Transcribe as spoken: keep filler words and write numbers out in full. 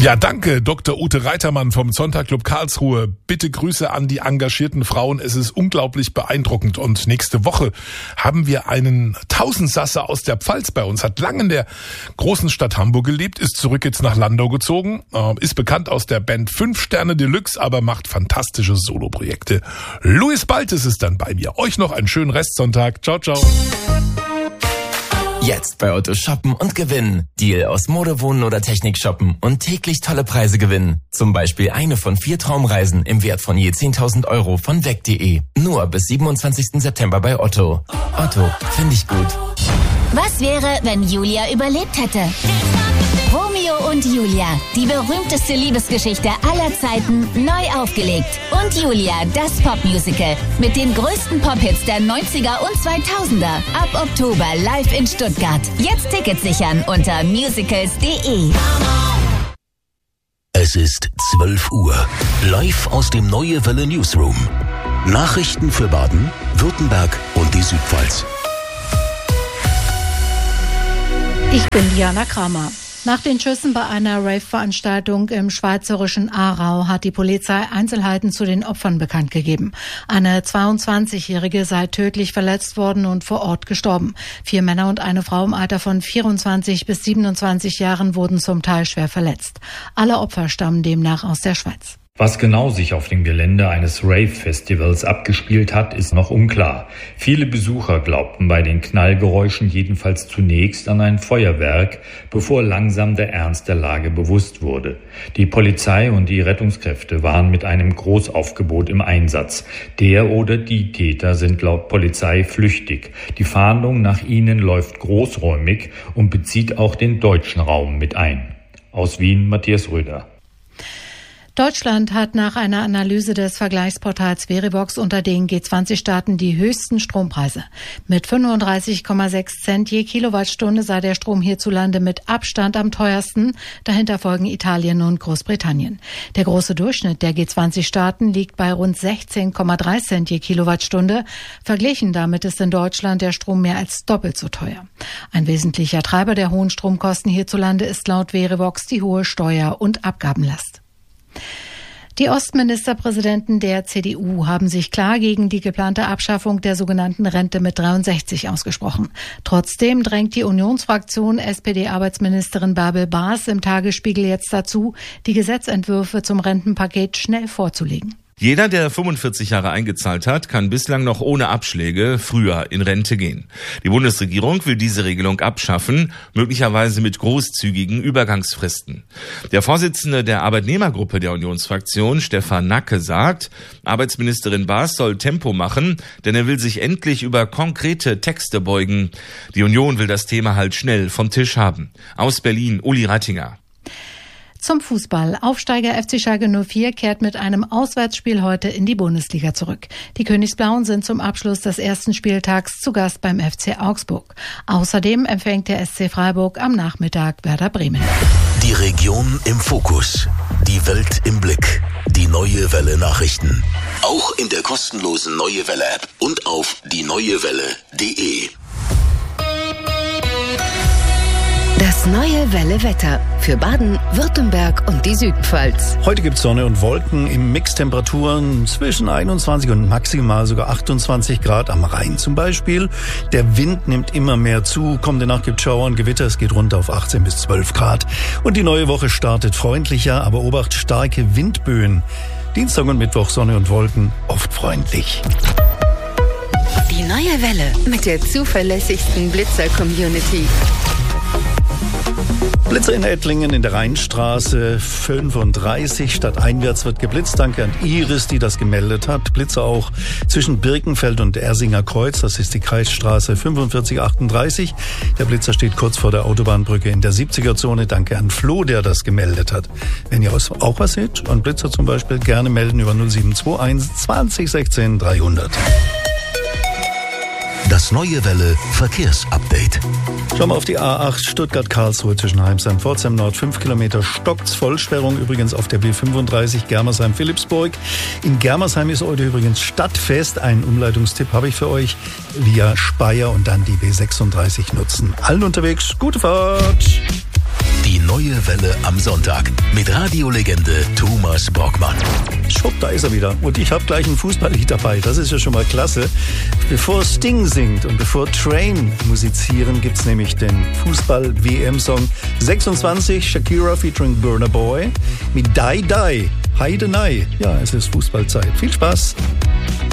Ja, danke, Doktor Ute Reitermann vom Zonta-Club Karlsruhe. Bitte Grüße an die engagierten Frauen. Es ist unglaublich beeindruckend. Und nächste Woche haben wir einen Tausendsasser aus der Pfalz bei uns. Hat lange in der großen Stadt Hamburg gelebt, ist zurück jetzt nach Landau gezogen, äh, ist bekannt aus der Band fünf Sterne Deluxe, aber macht fantastische Soloprojekte. Luis Baltes ist dann bei mir. Euch noch einen schönen Restsonntag. Ciao, ciao. Jetzt bei Otto shoppen und gewinnen. Deal aus Mode, Wohnen oder Technik shoppen und täglich tolle Preise gewinnen. Zum Beispiel eine von vier Traumreisen im Wert von je zehntausend Euro von weg punkt de. Nur bis siebenundzwanzigsten September bei Otto. Otto, finde ich gut. Was wäre, wenn Julia überlebt hätte? Romeo und Julia, die berühmteste Liebesgeschichte aller Zeiten, neu aufgelegt. Und Julia, das Popmusical mit den größten Pop-Hits der neunziger und zweitausender. Ab Oktober live in Stuttgart. Jetzt Tickets sichern unter musicals punkt de. Es ist zwölf Uhr. Live aus dem Neue Welle Newsroom. Nachrichten für Baden, Württemberg und die Südpfalz. Ich bin Diana Kramer. Nach den Schüssen bei einer Rave-Veranstaltung im schweizerischen Aarau hat die Polizei Einzelheiten zu den Opfern bekannt gegeben. Eine zweiundzwanzigjährige sei tödlich verletzt worden und vor Ort gestorben. Vier Männer und eine Frau im Alter von vierundzwanzig bis siebenundzwanzig Jahren wurden zum Teil schwer verletzt. Alle Opfer stammen demnach aus der Schweiz. Was genau sich auf dem Gelände eines Rave-Festivals abgespielt hat, ist noch unklar. Viele Besucher glaubten bei den Knallgeräuschen jedenfalls zunächst an ein Feuerwerk, bevor langsam der Ernst der Lage bewusst wurde. Die Polizei und die Rettungskräfte waren mit einem Großaufgebot im Einsatz. Der oder die Täter sind laut Polizei flüchtig. Die Fahndung nach ihnen läuft großräumig und bezieht auch den deutschen Raum mit ein. Aus Wien, Matthias Röder. Deutschland hat nach einer Analyse des Vergleichsportals Verivox unter den G zwanzig Staaten die höchsten Strompreise. Mit fünfunddreißig Komma sechs Cent je Kilowattstunde sei der Strom hierzulande mit Abstand am teuersten. Dahinter folgen Italien und Großbritannien. Der große Durchschnitt der G zwanzig Staaten liegt bei rund sechzehn Komma drei Cent je Kilowattstunde. Verglichen damit ist in Deutschland der Strom mehr als doppelt so teuer. Ein wesentlicher Treiber der hohen Stromkosten hierzulande ist laut Verivox die hohe Steuer- und Abgabenlast. Die Ostministerpräsidenten der C D U haben sich klar gegen die geplante Abschaffung der sogenannten Rente mit dreiundsechzig ausgesprochen. Trotzdem drängt die Unionsfraktion S P D-Arbeitsministerin Bärbel Baas im Tagesspiegel jetzt dazu, die Gesetzentwürfe zum Rentenpaket schnell vorzulegen. Jeder, der fünfundvierzig Jahre eingezahlt hat, kann bislang noch ohne Abschläge früher in Rente gehen. Die Bundesregierung will diese Regelung abschaffen, möglicherweise mit großzügigen Übergangsfristen. Der Vorsitzende der Arbeitnehmergruppe der Unionsfraktion, Stefan Nacke, sagt, Arbeitsministerin Baas soll Tempo machen, denn er will sich endlich über konkrete Texte beugen. Die Union will das Thema halt schnell vom Tisch haben. Aus Berlin, Uli Rattinger. Zum Fußball. Aufsteiger F C Schalke null vier kehrt mit einem Auswärtsspiel heute in die Bundesliga zurück. Die Königsblauen sind zum Abschluss des ersten Spieltags zu Gast beim F C Augsburg. Außerdem empfängt der S C Freiburg am Nachmittag Werder Bremen. Die Region im Fokus. Die Welt im Blick. Die Neue Welle Nachrichten. Auch in der kostenlosen Neue Welle App und auf die neue welle punkt de. Das Neue Welle Wetter für Baden, Württemberg und die Südpfalz. Heute gibt es Sonne und Wolken im Mix, Temperaturen zwischen einundzwanzig und maximal sogar achtundzwanzig Grad am Rhein zum Beispiel. Der Wind nimmt immer mehr zu, kommende Nacht gibt Schauer und Gewitter, es geht runter auf achtzehn bis zwölf Grad. Und die neue Woche startet freundlicher, aber Obacht, starke Windböen. Dienstag und Mittwoch Sonne und Wolken, oft freundlich. Die Neue Welle mit der zuverlässigsten Blitzer-Community. Blitzer in Ettlingen in der Rheinstraße fünfunddreißig. Stadteinwärts wird geblitzt. Danke an Iris, die das gemeldet hat. Blitzer auch zwischen Birkenfeld und Ersinger Kreuz. Das ist die Kreisstraße fünfundvierzig achtunddreißig. Der Blitzer steht kurz vor der Autobahnbrücke in der siebziger-Zone. Danke an Flo, der das gemeldet hat. Wenn ihr auch was seht, an Blitzer zum Beispiel, gerne melden über null sieben zwei eins zwanzig sechzehn dreihundert. Das Neue Welle Verkehrsupdate. Schauen wir auf die A acht Stuttgart-Karlsruhe zwischen Heimsheim-Pforzheim Nord. fünf Kilometer stockt's. Vollsperrung übrigens auf der B fünfunddreißig Germersheim-Philippsburg. In Germersheim ist heute übrigens Stadtfest. Einen Umleitungstipp habe ich für euch. Via Speyer und dann die B sechsunddreißig nutzen. Allen unterwegs, gute Fahrt. Die Neue Welle am Sonntag mit Radiolegende Thomas Brockmann. Schwupp, da ist er wieder. Und ich habe gleich ein Fußballlied dabei. Das ist ja schon mal klasse. Bevor Sting singt und bevor Train musizieren, gibt's nämlich den Fußball-W M-Song sechsundzwanzig, Shakira featuring Burna Boy mit Die Die, Heidenei. Ja, es ist Fußballzeit. Viel Spaß.